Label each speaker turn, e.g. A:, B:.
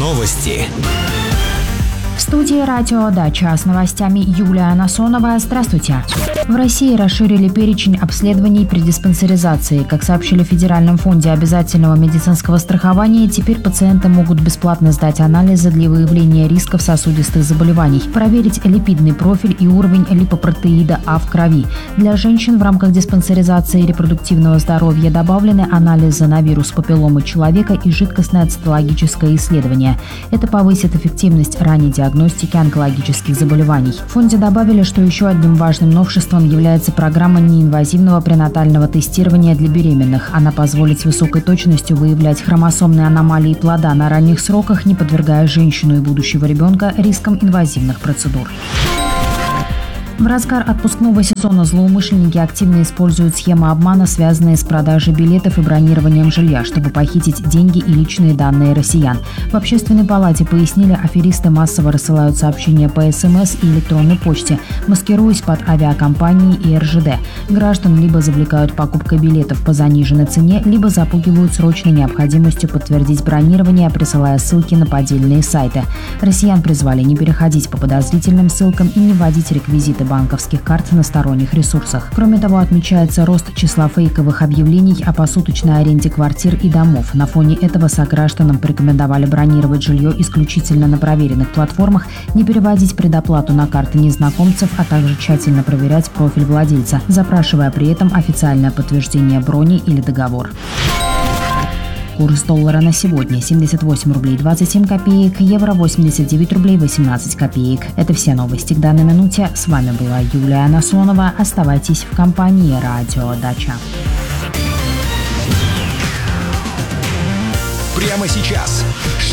A: Новости.
B: В студии «Радио Дача» с новостями Юлия Насонова. Здравствуйте. В России расширили перечень обследований при диспансеризации. Как сообщили в Федеральном фонде обязательного медицинского страхования, теперь пациенты могут бесплатно сдать анализы для выявления рисков сосудистых заболеваний, проверить липидный профиль и уровень липопротеида А в крови. Для женщин в рамках диспансеризации репродуктивного здоровья добавлены анализы на вирус папилломы человека и жидкостное цитологическое исследование. Это повысит эффективность ранней диагностики онкологических заболеваний. В фонде добавили, что еще одним важным новшеством является программа неинвазивного пренатального тестирования для беременных. Она позволит с высокой точностью выявлять хромосомные аномалии плода на ранних сроках, не подвергая женщину и будущего ребенка рискам инвазивных процедур. В разгар отпускного сезона злоумышленники активно используют схемы обмана, связанные с продажей билетов и бронированием жилья, чтобы похитить деньги и личные данные россиян. В Общественной палате пояснили, аферисты массово рассылают сообщения по СМС и электронной почте, маскируясь под авиакомпании и РЖД. Граждан либо завлекают покупкой билетов по заниженной цене, либо запугивают срочной необходимостью подтвердить бронирование, присылая ссылки на поддельные сайты. Россиян призвали не переходить по подозрительным ссылкам и не вводить реквизиты банковских карт на сторонних ресурсах. Кроме того, отмечается рост числа фейковых объявлений о посуточной аренде квартир и домов. На фоне этого согражданам порекомендовали бронировать жилье исключительно на проверенных платформах, не переводить предоплату на карты незнакомцев, а также тщательно проверять профиль владельца, запрашивая при этом официальное подтверждение брони или договор. Курс доллара на сегодня: 78 рублей 27 копеек, евро 89 рублей 18 копеек. Это все новости к данной минуте. С вами была Юлия Насонова. Оставайтесь в компании «Радио Дача».
A: Прямо сейчас